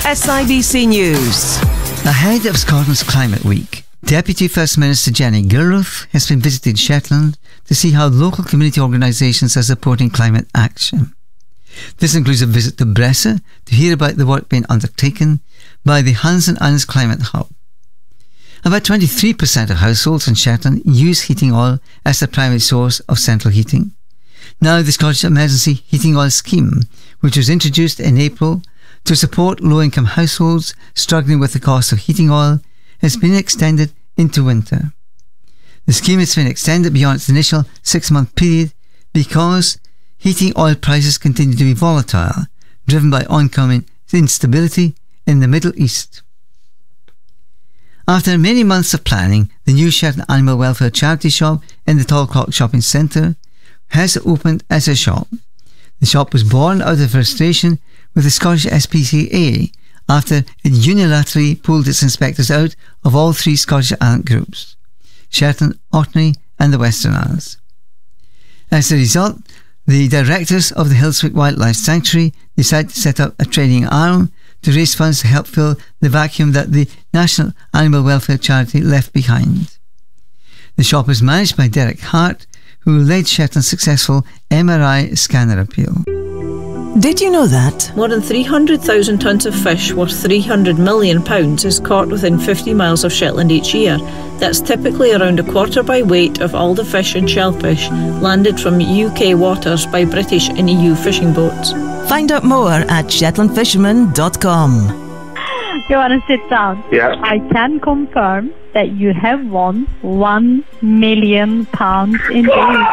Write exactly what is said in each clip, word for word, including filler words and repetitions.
S I B C News. Ahead of Scotland's Climate Week, Deputy First Minister Jenny Gilruth has been visiting Shetland to see how local community organisations are supporting climate action. This includes a visit to Bressa to hear about the work being undertaken by the Hunts and Islands Climate Hub. About twenty-three percent of households in Shetland use heating oil as their primary source of central heating. Now the Scottish Emergency Heating Oil Scheme, which was introduced in April to support low-income households struggling with the cost of heating oil, has been extended into winter. The scheme has been extended beyond its initial six-month period because heating oil prices continue to be volatile, driven by ongoing instability in the Middle East. After many months of planning, the new Shetland Animal Welfare Charity Shop in the Tallcock Shopping Centre has opened as a shop. The shop was born out of frustration with the Scottish S P C A after it unilaterally pulled its inspectors out of all three Scottish Island groups, Shetland, Orkney and the Western Isles. As a result, the directors of the Hillswick Wildlife Sanctuary decided to set up a training arm to raise funds to help fill the vacuum that the National Animal Welfare Charity left behind. The shop is managed by Derek Hart, who led Shetland's successful M R I scanner appeal. Did you know that? More than three hundred thousand tonnes of fish worth three hundred million pounds is caught within fifty miles of Shetland each year. That's typically around a quarter by weight of all the fish and shellfish landed from U K waters by British and E U fishing boats. Find out more at shetland fisherman dot com. You want to sit down? Yeah. I can confirm that you have won one million pounds in days.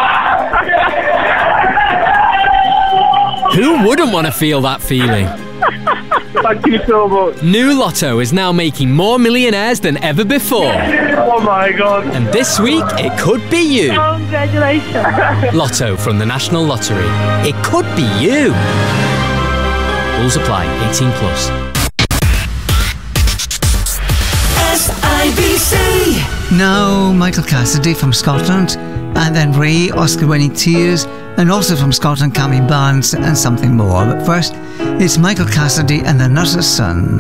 Who wouldn't want to feel that feeling? Thank you so much. New Lotto is now making more millionaires than ever before. Oh my God. And this week, it could be you. Congratulations. Lotto from the National Lottery. It could be you. Rules apply. eighteen plus. S I B C. Now Michael Cassidy from Scotland, and then Ray, Oscar-winning Tears, and also from Scotland, Cammy Barnes and Something More. But first, it's Michael Cassidy and the Nurse's Son.